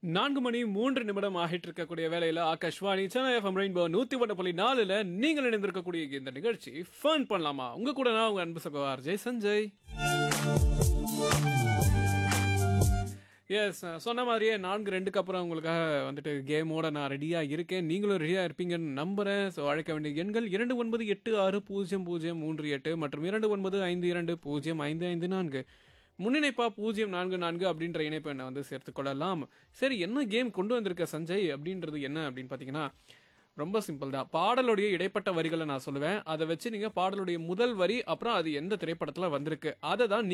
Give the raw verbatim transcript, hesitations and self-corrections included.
நான்கு மணி மூன்று நிமிடம் ஆகிட்டு இருக்கக்கூடிய வேலையில ஆகாஷ்வாணி சென்னை எஃப்எம் ரெயின்போ நூத்தி ஒன்று புள்ளி நாலுல நீங்கள் இணைந்திருக்கக்கூடிய இந்த நிகழ்ச்சி ஃபன் பண்ணலாமா உங்க கூட நான் உங்க அன்பு சகோ ஆர்ஜே சஞ்சய். எஸ், சொன்ன மாதிரியே நான்கு ரெண்டுக்கு அப்புறம் உங்களுக்காக வந்துட்டு கேமோட நான் ரெடியாக இருக்கேன். நீங்களும் ரெடியாக இருப்பீங்கன்னு நம்புகிறேன். ஸோ அழைக்க வேண்டிய எண்கள் இரண்டு ஒன்பது எட்டு ஆறு பூஜ்ஜியம் பூஜ்ஜியம் மூன்று எட்டு மற்றும் இரண்டு ஒன்பது ஐந்து இரண்டு பூஜ்ஜியம் ஐந்து ஐந்து நான்கு. முன்னிணைப்பா பூஜ்ஜியம் நான்கு நான்கு அப்படின்ற இணைப்பை என்னை வந்து சேர்த்துக்கொள்ளலாம். சரி, என்ன கேம் கொண்டு வந்திருக்க சஞ்சய் அப்படின்றது என்ன அப்படின்னு பார்த்தீங்கன்னா ரொம்ப சிம்பிள் தான். பாடலுடைய இடைப்பட்ட வரிகளை நான் சொல்லுவேன். அதை வச்சு நீங்கள் பாடலுடைய முதல் வரி அப்புறம் அது எந்த திரைப்படத்தில் வந்திருக்கு அதை தான்